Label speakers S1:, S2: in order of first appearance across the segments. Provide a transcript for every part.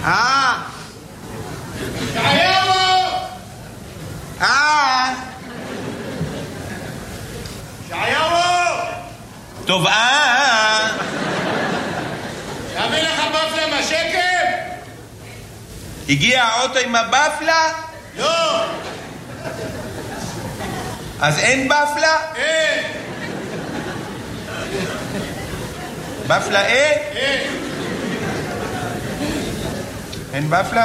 S1: טוב,
S2: תביא לך בפלה מהשקם?
S1: הגיע האוטו עם הבפלה?
S2: לא.
S1: אז אין בפלה?
S2: אין.
S1: בפלה אין?
S2: אין.
S1: אין בפלה?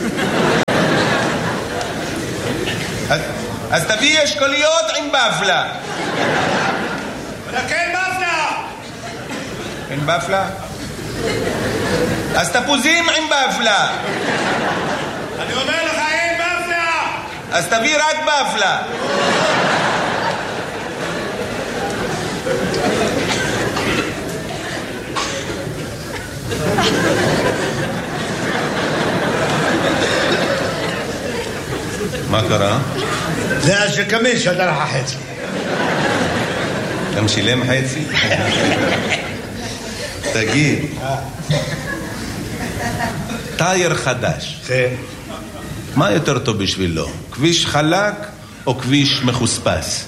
S1: אז תביא אשכוליות עם בפלה.
S2: רק אין בפלה.
S1: אין בפלה? אז תפוזים עם בפלה.
S2: אני אומר לך אין בפלה.
S1: אז תביא רק בפלה. מה קרה?
S2: זה השקמין שדר לך חצי.
S1: אתה משילם חצי? תגיד, טייר חדש, מה יותר טוב בשבילו? כביש חלק או כביש מחוספס?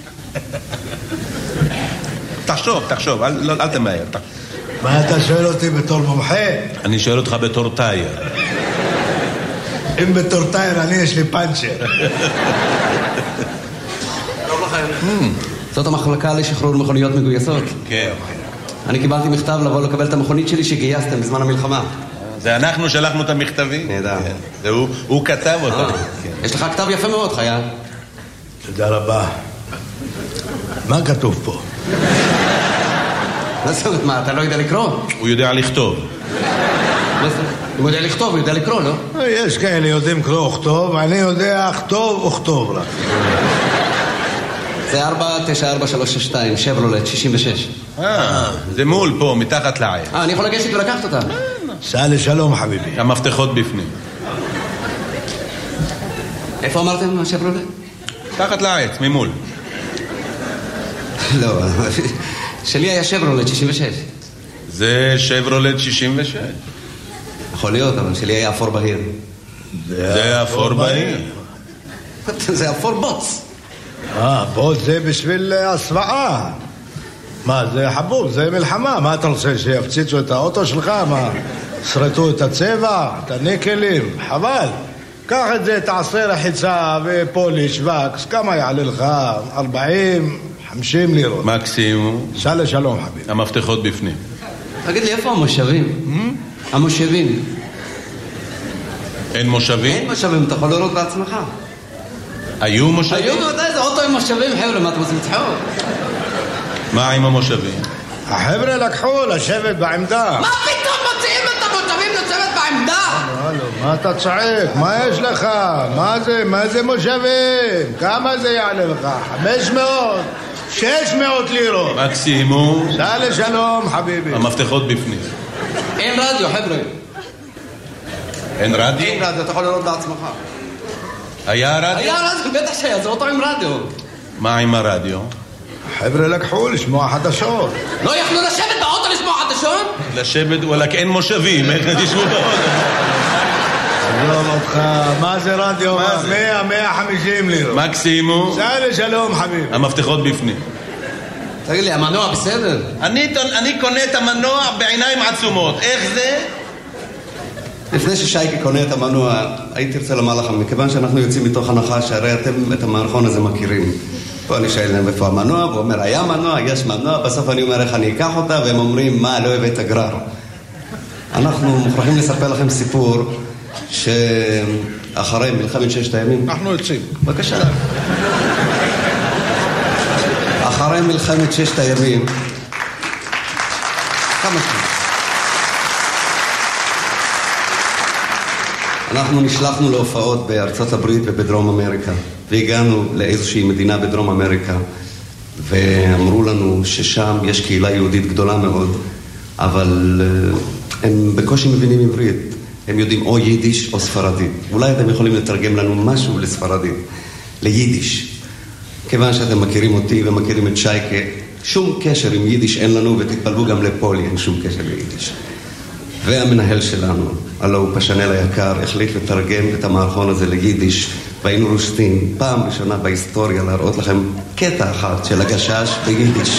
S1: תחשוב, אל תמהר.
S2: מה אתה שואל אותי בתור מומחה?
S1: אני שואל אותך בתור טייר.
S2: אם בתור טייר אני יש לי פאנצ'ר.
S3: זאת המחלקה לשחרור מכוניות מגויסות.
S1: כן.
S3: אני קיבלתי מכתב לבוא לקבל את המכונית שלי שגייסתם בזמן המלחמה.
S1: זה אנחנו שלחנו את המכתבים?
S3: נהדר.
S1: הוא כתב אותם.
S3: יש לך כתב יפה מאוד, חייל.
S2: תודה רבה. מה כתוב פה?
S3: מה, אתה לא יודע לקרוא?
S1: הוא יודע לכתוב.
S3: אם הוא יודע לכתוב, הוא יודע לקרוא, לא?
S2: יש כאלה יודעים קרוא וכתוב, אני יודע כתוב וכתוב רק.
S3: זה 494362, שברולט, 66.
S1: זה מול פה, מתחת לעץ.
S3: אני יכול לגשת ולקחת אותה.
S2: סע לשלום חביבי.
S1: המפתחות בפנים.
S3: איפה אמרתם, שברולט?
S1: מתחת לעץ, ממול.
S3: לא, שלי היה שברולט 66.
S1: זה שברולט 66.
S3: יכול להיות, אבל שלי היה אפור בהיר.
S1: זה אפור בהיר.
S3: זה אפור בוץ.
S2: בוץ זה בשביל הסוואה. מה, זה חבוב, זה מלחמה. מה אתה רוצה, שיפציצו את האוטו שלך? מה, שרטו את הצבע, את הניקלים? חבל. קח את זה, תעשה רחיצה ופוליש וקס, כמה יעלה לך? 40, 50 לירות.
S1: מקסימום.
S2: סע לשלום חביב.
S1: המפתחות בפנים.
S3: תגיד לי, איפה המושבים? המושבים.
S1: אין מושבים?
S3: אין מושבים, אתה יכול לראות בעצמך.
S1: היו מושבים?
S3: היו, זה אוטו עם מושבים, חבר'ה, מה אתם עושים צחוק?
S1: מה עם המושבים?
S2: החבר'ה לקחו לשבת בעמדה.
S3: מה פתאום מוציאים את המושבים לשבת בעמדה?
S2: מה אתה צועק? מה יש לך? מה זה מושבים? כמה זה יעלה לך? 500? 600 לירות.
S1: מקסימום.
S2: סע לשלום חביבי.
S1: המפתחות בפנים.
S3: אין רדיו, חבר'ה.
S1: אין רדיו?
S3: אין רדיו, אתה יכול לראות בעצמך.
S1: היה רדיו?
S3: היה רדיו, בטח שהיה, זה אוטו עם רדיו.
S1: מה עם הרדיו?
S2: חבר'ה לקחו לשמוע חדשות.
S3: לא יכלו לשבת באוטו לשמוע חדשות?
S1: לשבת, וואלק אין מושבים, איך תשבו באוטו?
S2: עזוב אותך, מה זה רדיו? 100, 150 לירות.
S1: מקסימום.
S2: סע לשלום חביב.
S1: המפתחות בפנים.
S3: תגיד לי, המנוע בסדר?
S1: אני קונה את המנוע בעיניים עצומות. איך זה?
S3: לפני ששייקי קונה את המנוע, הייתי רוצה לומר לכם, מכיוון שאנחנו יוצאים מתוך הנחה שהרי אתם את המערכון הזה מכירים. פה אני שואל להם איפה המנוע, והוא אומר, היה מנוע, יש מנוע, בסוף אני אומר איך אני אקח אותה, והם אומרים, מה, לא הבאת גרר. אנחנו מוכרחים לספר לכם סיפור שאחרי מלחמת ששת הימים...
S2: אנחנו יוצאים.
S3: בבקשה. אחרי מלחמת ששת הימים... כמה שנים? אנחנו נשלחנו להופעות בארצות הברית ובדרום אמריקה, והגענו לאיזושהי מדינה בדרום אמריקה, ואמרו לנו ששם יש קהילה יהודית גדולה מאוד, אבל הם בקושי מבינים עברית. הם יודעים או יידיש או ספרדית. אולי אתם יכולים לתרגם לנו משהו לספרדית, ליידיש. כיוון שאתם מכירים אותי ומכירים את שייקה, שום קשר עם יידיש אין לנו, ותתפלבו גם לפולי, אין שום קשר ליידיש. והמנהל שלנו, הלא הוא פשנל היקר, החליט לתרגם את המערכון הזה ליידיש, והיינו רושטים פעם ראשונה בהיסטוריה להראות לכם קטע אחד של הגשש ביידיש.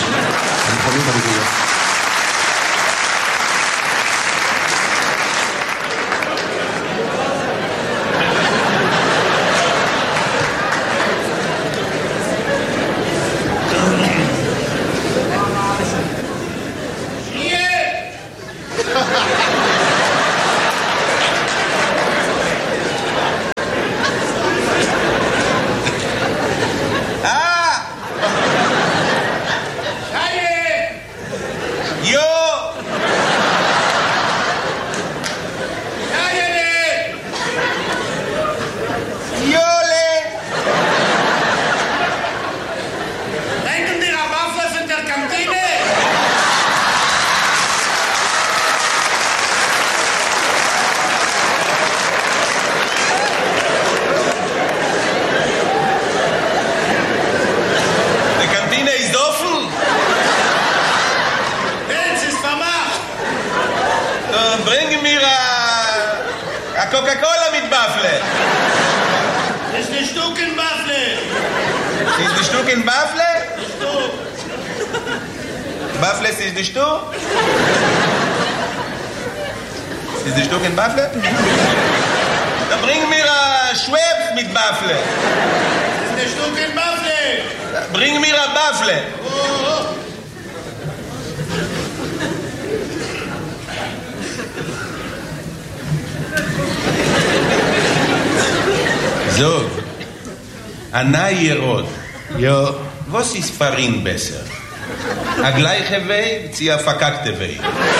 S1: Zog, Anna Yerod.
S2: Jo.
S1: Was ist Farin besser? A gleiche Weg, sie a verkackte Weg.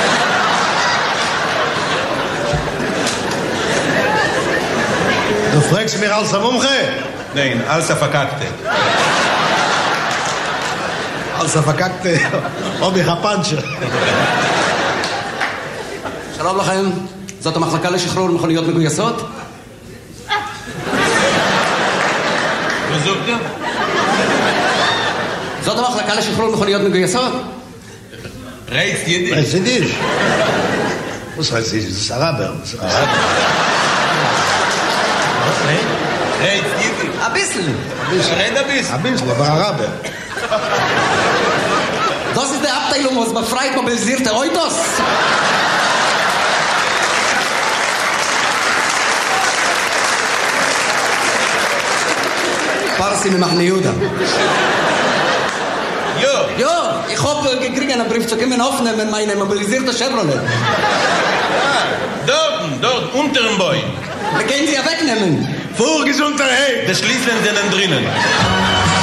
S2: Du fragst mir als Mumche?
S1: Nein, als a verkackte.
S2: als a verkackte, ob ich a Pancher.
S3: שלום לכם, זאת המחלקה לשחרור מכוניות מגויסות? זאת המחלקה לשחרור מכוניות מגויסות?
S1: Reizt Jiddisch.
S2: Reizt Jiddisch? Was heißt Jiddisch? Das ist Araber.
S1: Reizt Jiddisch.
S3: Ein bisschen.
S1: Red ein bisschen.
S2: Ein bisschen, aber Araber.
S3: Das ist die Abteilung, was befreit mobilisierte Autos. Parsi ממחנה יהודה. Jo, ich hoffe, gekriegt einen Brief zu kommen aufnehmen, meine mobilisierte Chevrolet.
S1: Dort, unter dem Bäum.
S3: Wir können sie ja wegnehmen.
S2: Vorgesundheit!
S1: Der Schließlen sind drinnen.